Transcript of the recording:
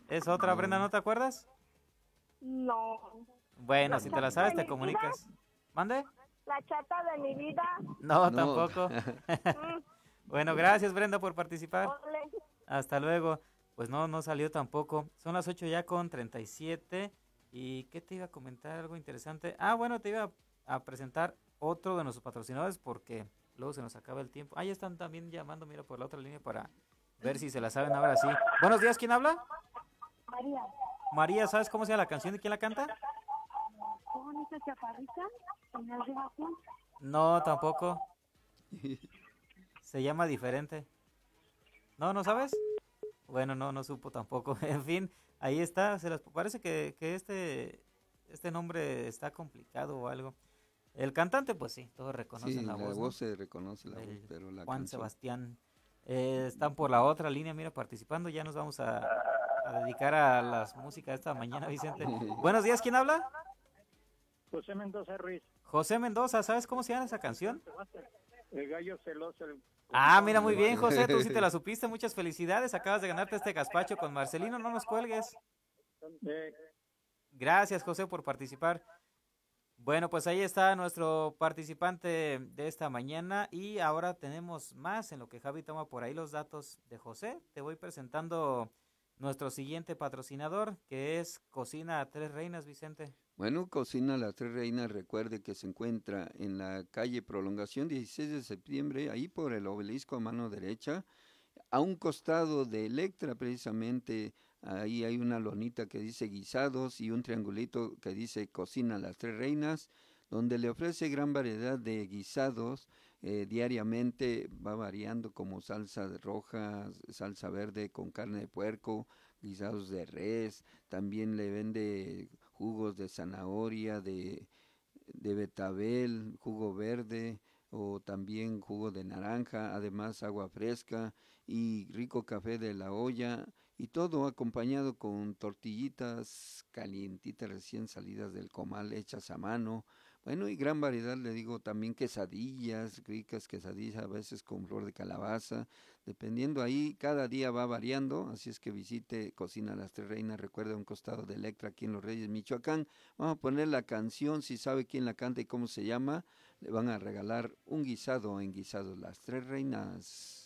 Es otra, Brenda, ¿no te acuerdas? No. Bueno, La si te la chata sabes, de te mi vida. comunicas. ¿Mande? La chata de mi vida. No, No, tampoco. Mm, Bueno, gracias, Brenda, por participar. ole. Hasta luego. Pues no, no salió tampoco. Son las 8 ya con 37. ¿Y qué te iba a comentar? Algo interesante. Ah, bueno, te iba a presentar otro de nuestros patrocinadores porque luego se nos acaba el tiempo. Ah, ya están también llamando, mira, por la otra línea para ver si se la saben ahora sí. Buenos días, ¿quién habla? María. María, ¿sabes cómo se llama la canción y quién la canta? ¿Cómo esa chaparrita? En el río azul. No, tampoco. Se llama diferente. No, ¿no sabes? Bueno, no, no supo tampoco. En fin, ahí está. Se las parece que este nombre está complicado o algo. El cantante, pues sí, todos reconocen sí, la la voz, ¿no? voz se reconoce la voz, El pero la Juan canción. Sebastián. Están por la otra línea, mira, participando. Ya nos vamos a dedicar a las músicas esta mañana, Vicente. Buenos días, ¿quién habla? José Mendoza Ruiz, José Mendoza, ¿sabes cómo se llama esa canción? el gallo celoso, el Ah, mira, contón. muy bien, José, tú sí te la supiste. Muchas felicidades. Acabas de ganarte este gazpacho con Marcelino. No nos cuelgues. Eh, Gracias, José, por participar. Bueno, pues ahí está nuestro participante de esta mañana y ahora tenemos más en lo que Javi toma por ahí los datos de José. Te voy presentando nuestro siguiente patrocinador, que es Cocina Tres Reinas, Vicente. Bueno, Cocina Las Tres Reinas, recuerde que se encuentra en la calle Prolongación 16 de septiembre, ahí por el obelisco a mano derecha, a un costado de Electra precisamente, ahí hay una lonita que dice guisados y un triangulito que dice Cocina Las Tres Reinas, donde le ofrece gran variedad de guisados, diariamente va variando como salsa roja, salsa verde con carne de puerco, guisados de res, también le vende jugos de zanahoria, de betabel, jugo verde o también jugo de naranja, además agua fresca y rico café de la olla y todo acompañado con tortillitas calientitas recién salidas del comal hechas a mano. Bueno, y gran variedad, le digo, también quesadillas, ricas quesadillas, a veces con flor de calabaza, dependiendo ahí, cada día va variando, así es que visite Cocina Las Tres Reinas, recuerda un costado de Electra aquí en Los Reyes, Michoacán. Vamos a poner la canción, si sabe quién la canta y cómo se llama, le van a regalar un guisado en Guisados Las Tres Reinas.